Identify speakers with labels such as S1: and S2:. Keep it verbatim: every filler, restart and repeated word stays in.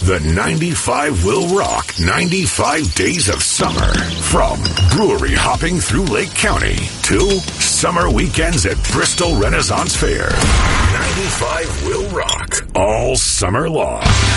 S1: The ninety-five will rock ninety-five days of summer. From brewery hopping through Lake County to summer weekends at Bristol Renaissance Fair. ninety-five will rock all summer long.